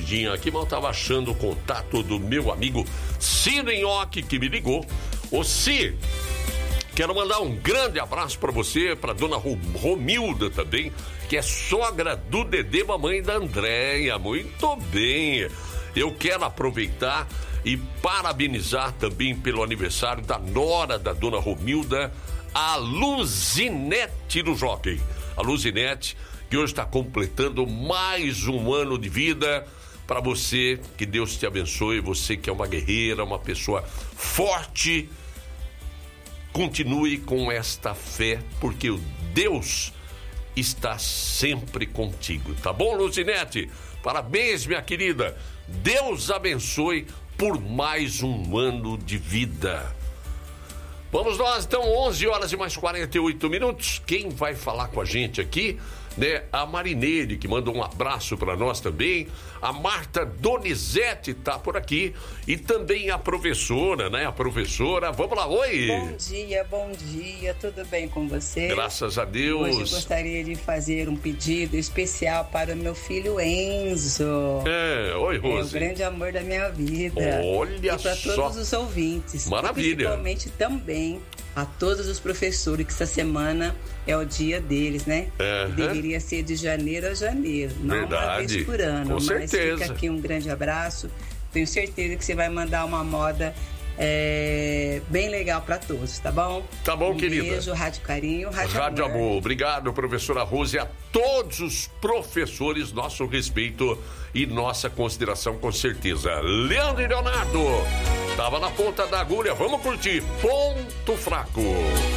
perdidinha aqui, mas eu tava achando o contato do meu amigo Ciro Nhoque, que me ligou. Ô Ciro, quero mandar um grande abraço pra você, pra dona Romilda também, que é sogra do Dedê, mamãe da Andréia. Muito bem. Eu quero aproveitar e parabenizar também pelo aniversário da nora da dona Romilda, a Luzinete do Jockey. A Luzinete, que hoje está completando mais um ano de vida. Para você, que Deus te abençoe, você que é uma guerreira, uma pessoa forte, continue com esta fé, porque o Deus está sempre contigo, tá bom, Luzinete? Parabéns, minha querida. Deus abençoe por mais um ano de vida. Vamos nós, então, 11 horas e mais 48 minutos. Quem vai falar com a gente aqui, né? A Marineide, que manda um abraço para nós também. A Marta Donizete tá por aqui. E também a professora, né? A professora, vamos lá, oi! Bom dia, tudo bem com você? Graças a Deus. Hoje eu gostaria de fazer um pedido especial para o meu filho Enzo. Oi, Rose. É o grande amor da minha vida. Olha e para só. todos os ouvintes. Maravilha. E principalmente também a todos os professores, que essa semana é o dia deles, né? Deveria ser de janeiro a janeiro, não uma vez por ano. Com certeza. Mas fica aqui um grande abraço. Tenho certeza que você vai mandar uma moda bem legal para todos, tá bom? Tá bom, querida. Beijo, Rádio Carinho, Rádio Amor. Obrigado, professora Rose, a todos os professores, nosso respeito e nossa consideração, com certeza. Leandro e Leonardo, tava na ponta da agulha, vamos curtir Ponto Fraco.